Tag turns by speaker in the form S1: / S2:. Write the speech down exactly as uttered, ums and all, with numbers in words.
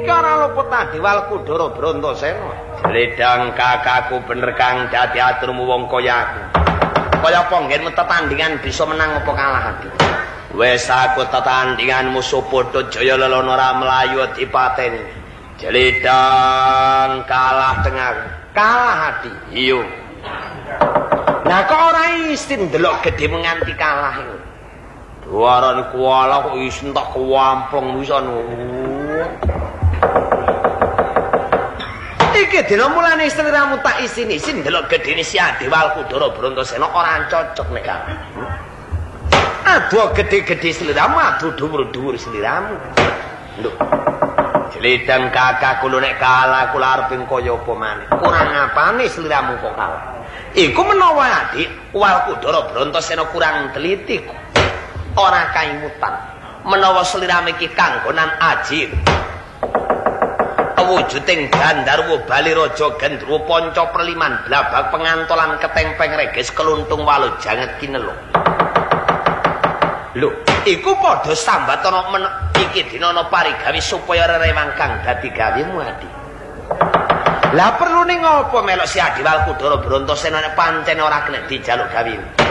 S1: iki ora luput Adiwal Kudara Brantasena. Ledang kakakku bener Kang dadi aturmu wong kaya aku. Kaya apa nggenmu tetandingan bisa menang apa kalah Adi? Wes aku tetandingan musuh padha jaya lelono ora mlayu dipateni. Ledang kalah tengah. Kalah Adi. Iya. Lah kok ora isin ndelok gedhe menganti kalah iku. Duaran kuala kok isin tak kewampung wisan. Iki dina mulane sliramu tak isin-isin ndelok gedene si Adiwal Kudara Brantasena ora cocok nek kamu. Aduh gede-gede sliramu, aduh dhuwur-dhuwur sliramu. Lho. Jelidang kakakku lho nek kalah kula arep kaya apa maneh. Kurang apane sliramu kok kalah? Iku menawa Adik Wal Kudara Brantasena kurang teliti. Ora kaimutan menawa sliramu iki kanggonan ajir wujuding Gandarwa Bali Raja Gendruwo Panca Perliman Blabak Pengantolan Ketempeng Reges Keluntung Walu Janget Kinelo. Lho, iku padha sambatana iki dina ana parigawi supaya rerewang kang dadi gawimu Adi. Lah perlu ning ngopo melok si Adiwal Kudara Brantasena nek pancen ora kena dijaluk gawimu?